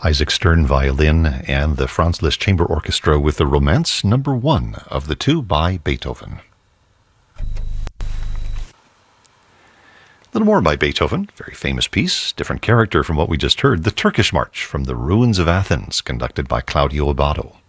Isaac Stern violin and the Franz Liszt Chamber Orchestra with the Romance Number 1 of the two by Beethoven. A little more by Beethoven, very famous piece, different character from what we just heard, the Turkish March from the Ruins of Athens, conducted by Claudio Abbado.